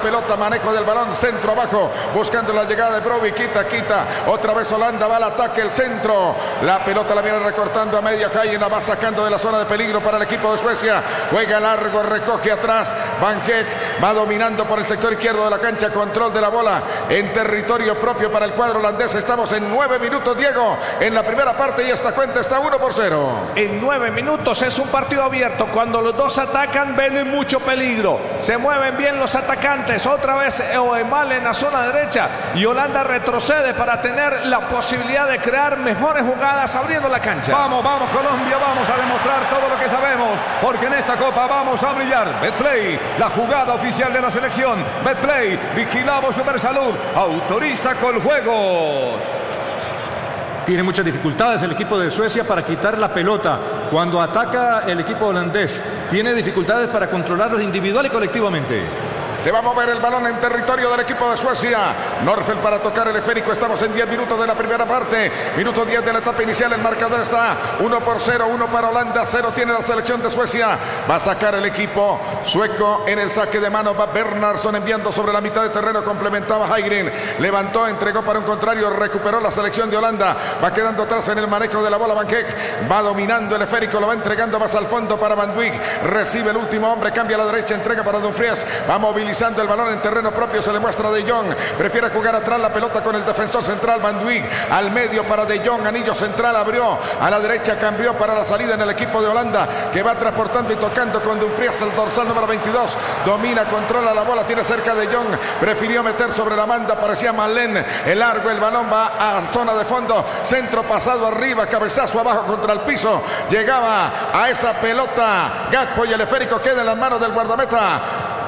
pelota, manejo del balón, centro abajo, buscando la llegada de Broby, quita, otra vez Holanda va al ataque, el centro, la pelota la viene recortando a media calle, la va sacando de la zona de peligro para el equipo de Suecia, juega largo, recoge atrás, Van Heek va dominando por el sector izquierdo de la cancha, control de la bola en territorio propio para el cuadro holandés. Estamos en 9 minutos, Diego, en la primera parte y esta cuenta está 1-0. En 9 minutos es un partido abierto. Cuando los dos atacan ven mucho peligro, se mueven bien los atacantes, otra vez mal en la zona derecha y Holanda retrocede para tener la posibilidad de crear mejores jugadas abriendo la cancha. Vamos Colombia, vamos a demostrar todo lo que sabemos, porque en esta copa vamos a brillar. Betplay, la jugada oficial de la selección. Betplay, vigilamos Supersalud, autoriza Coljuegos. Tiene muchas dificultades el equipo de Suecia para quitar la pelota cuando ataca el equipo holandés. Tiene dificultades para controlarlos individual y colectivamente. Se va a mover el balón en territorio del equipo de Suecia. Norfeld para tocar el esférico. Estamos en 10 minutos de la primera parte. Minuto 10 de la etapa inicial. El marcador está 1-0. 1 para Holanda. 0 tiene la selección de Suecia. Va a sacar el equipo sueco en el saque de mano. Va Bernhardsson enviando sobre la mitad de terreno. Complementaba Haygren. Levantó, entregó para un contrario. Recuperó la selección de Holanda. Va quedando atrás en el manejo de la bola. Van Heek va dominando el esférico. Lo va entregando más al fondo para Van Dijk. Recibe el último hombre. Cambia a la derecha. Entrega para Dumfries. Va movilizando el balón en terreno propio, se le muestra a De Jong, prefiere jugar atrás la pelota con el defensor central Van Dijk, al medio para De Jong, anillo central, abrió a la derecha, cambió para la salida en el equipo de Holanda, que va transportando y tocando con Dumfries, el dorsal número 22, domina, controla la bola, tiene cerca De Jong, prefirió meter sobre la banda, parecía Malen, el largo, el balón va a zona de fondo, centro pasado arriba, cabezazo abajo contra el piso, llegaba a esa pelota Gakpo y el esférico queda en las manos del guardameta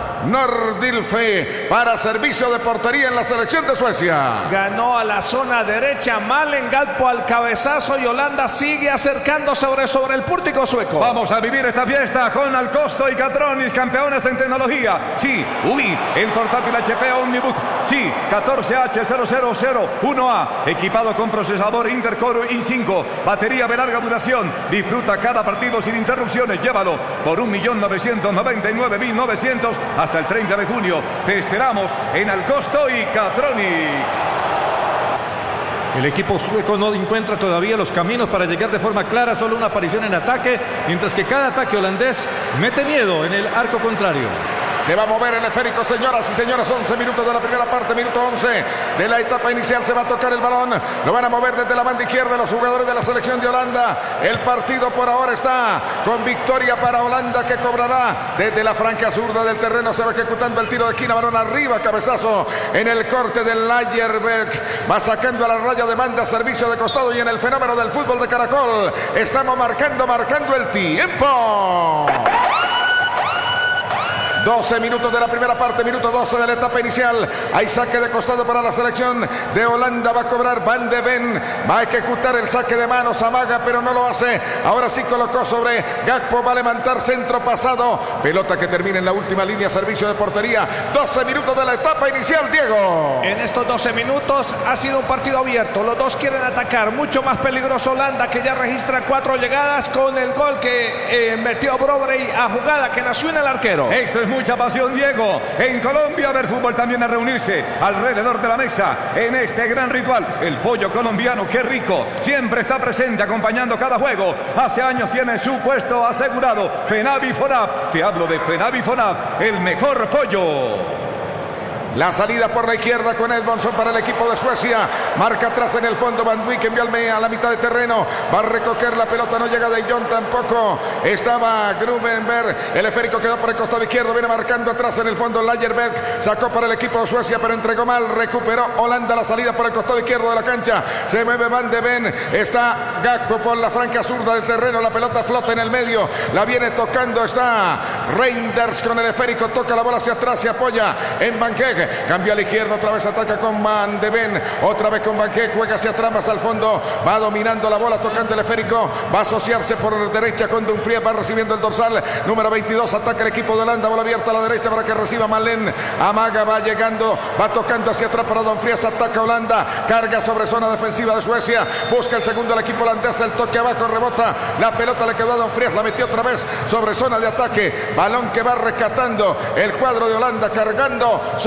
Nordilfe para servicio de portería en la selección de Suecia. Ganó a la zona derecha, Malen, Gakpo al cabezazo y Holanda sigue acercando sobre el pórtico sueco. Vamos a vivir esta fiesta con Alcosto y Catronis, campeones en tecnología. Sí, el portátil HP Omnibus. Sí, 14H0001A, equipado con procesador Intercore i5, batería de larga duración. Disfruta cada partido sin interrupciones. Llévalo por 1.999.900 hasta el 30 de junio. Te esperamos en Alcosto y Catronics. El equipo sueco no encuentra todavía los caminos para llegar de forma clara, solo una aparición en ataque, mientras que cada ataque holandés mete miedo en el arco contrario. Se va a mover el esférico, señoras y señores. 11 minutos de la primera parte, minuto 11 de la etapa inicial. Se va a tocar el balón. Lo van a mover desde la banda izquierda los jugadores de la selección de Holanda. El partido por ahora está con victoria para Holanda, que cobrará desde la franja zurda del terreno. Se va ejecutando el tiro de esquina. Balón arriba, cabezazo en el corte del Lagerberg. Va sacando a la raya de banda, servicio de costado. Y en el fenómeno del fútbol de Caracol estamos marcando el tiempo. 12 minutos de la primera parte, minuto 12 de la etapa inicial. Hay saque de costado para la selección de Holanda. Va a cobrar Van de Ven. Va a ejecutar el saque de manos. Amaga, pero no lo hace. Ahora sí colocó sobre Gakpo. Va a levantar centro pasado. Pelota que termina en la última línea. Servicio de portería. 12 minutos de la etapa inicial, Diego. En estos 12 minutos ha sido un partido abierto. Los dos quieren atacar. Mucho más peligroso Holanda, que ya registra 4 llegadas con el gol que metió Broby a jugada que nació en el arquero. Esto es mucha pasión, Diego. En Colombia, ver fútbol también a reunirse alrededor de la mesa en este gran ritual. El pollo colombiano, qué rico, siempre está presente acompañando cada juego. Hace años tiene su puesto asegurado. Fenavi Fonab, te hablo de Fenavi Fonab, el mejor pollo. La salida por la izquierda con Edmondson para el equipo de Suecia. Marca atrás en el fondo. Van Dijk envió a la mitad de terreno. Va a recoger la pelota. No llega De Jong tampoco. Estaba Grubenberg. El esférico quedó por el costado izquierdo. Viene marcando atrás en el fondo Lagerberg. Sacó para el equipo de Suecia, pero entregó mal. Recuperó Holanda la salida por el costado izquierdo de la cancha. Se mueve Van de Ven. Está Gakpo por la franja zurda del terreno. La pelota flota en el medio. La viene tocando. Está Reinders con el esférico. Toca la bola hacia atrás. Se apoya en Van Heek. Cambia a la izquierda, otra vez ataca con Van de Ven, otra vez con Van Heek, juega hacia atrás, más al fondo, va dominando la bola, tocando el esférico, va a asociarse por derecha con Dumfries, va recibiendo el dorsal, número 22, ataca el equipo de Holanda, bola abierta a la derecha para que reciba Malen, Amaga va llegando, va tocando hacia atrás para Dumfries, ataca Holanda, carga sobre zona defensiva de Suecia, busca el segundo al equipo holandés, el toque abajo, rebota, la pelota le quedó a Dumfries, la metió otra vez sobre zona de ataque, balón que va rescatando el cuadro de Holanda, cargando